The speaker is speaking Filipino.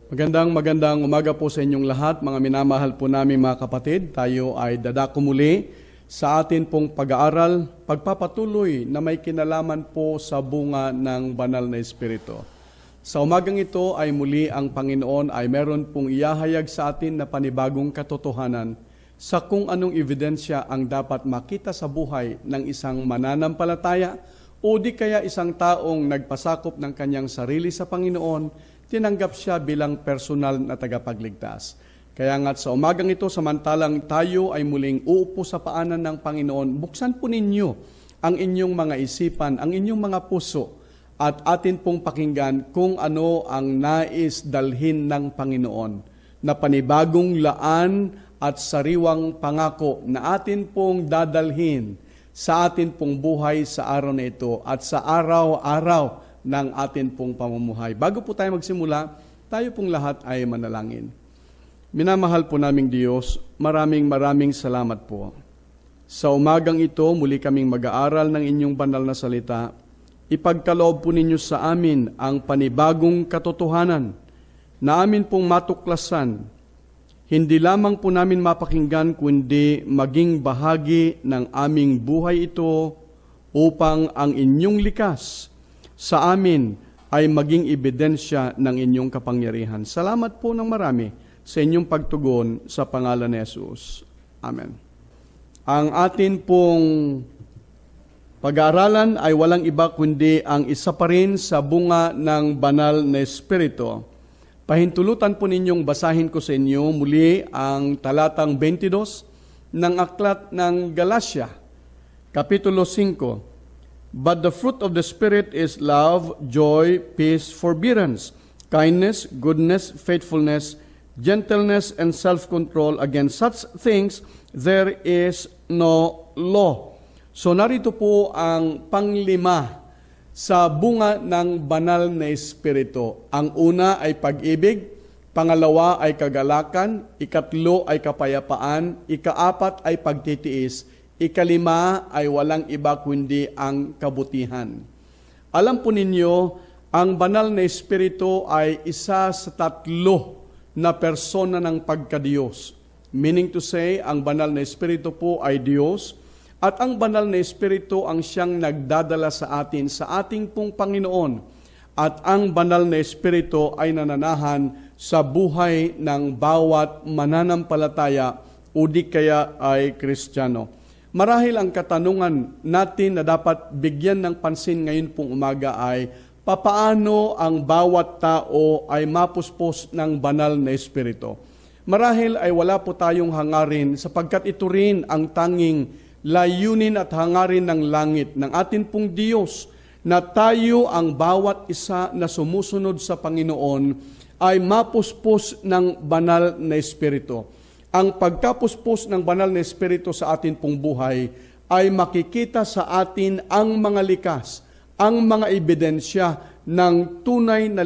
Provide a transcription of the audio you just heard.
Magandang umaga po sa inyong lahat, mga minamahal po namin mga kapatid. Tayo ay dadako muli sa atin pong pag-aaral, pagpapatuloy na may kinalaman po sa bunga ng banal na Espiritu. Sa umagang ito ay muli ang Panginoon ay meron pong iyahayag sa atin na panibagong katotohanan sa kung anong ebidensya ang dapat makita sa buhay ng isang mananampalataya o di kaya isang taong nagpasakop ng kanyang sarili sa Panginoon, tinanggap siya bilang personal na tagapagligtas. Kaya nga sa umagang ito, samantalang tayo ay muling uupo sa paanan ng Panginoon, buksan po ninyo ang inyong mga isipan, ang inyong mga puso, at atin pong pakinggan kung ano ang nais dalhin ng Panginoon na panibagong laan at sariwang pangako na atin pong dadalhin sa atin pong buhay sa araw na ito at sa araw-araw ng atin pong pamumuhay. Bago po tayo magsimula, tayo pong lahat ay manalangin. Minamahal po naming Diyos, maraming salamat po. Sa umagang ito, muli kaming mag-aaral ng inyong banal na salita. Ipagkaloob po ninyo sa amin ang panibagong katotohanan na amin pong matuklasan. Hindi lamang po namin mapakinggan, kundi maging bahagi ng aming buhay ito upang ang inyong likas sa amin ay maging ebidensya ng inyong kapangyarihan. Salamat po ng marami sa inyong pagtugon sa pangalan ni Jesus. Amen. Ang atin pong pag-aaralan ay walang iba kundi ang isa pa rin sa bunga ng banal na Espiritu. Pahintulutan po ninyong basahin ko sa inyo muli ang talatang 22 ng aklat ng Galatia, Kapitulo 5. But the fruit of the Spirit is love, joy, peace, forbearance, kindness, goodness, faithfulness, gentleness, and self-control. Against such things, there is no law. So narito po ang panglima sa bunga ng banal na Espiritu. Ang una ay pag-ibig, pangalawa ay kagalakan, ikatlo ay kapayapaan, ikaapat ay pagtitiis, ikalima ay walang iba kundi ang kabutihan. Alam po ninyo, ang banal na Espiritu ay isa sa tatlo na persona ng pagka-Diyos. Meaning to say, ang banal na Espiritu po ay Diyos at ang banal na Espiritu ang siyang nagdadala sa atin sa ating pong Panginoon. At ang banal na Espiritu ay nananahan sa buhay ng bawat mananampalataya o di kaya ay Kristiyano. Marahil ang katanungan natin na dapat bigyan ng pansin ngayon pong umaga ay papaano ang bawat tao ay mapuspos ng banal na Espiritu. Marahil ay wala po tayong hangarin sapagkat ito rin ang tanging layunin at hangarin ng langit ng atin pong Diyos na tayo ang bawat isa na sumusunod sa Panginoon ay mapuspos ng banal na Espiritu. Ang pagkapuspos ng banal na Espiritu sa atin pong buhay ay makikita sa atin ang mga likas, ang mga ebidensya ng tunay na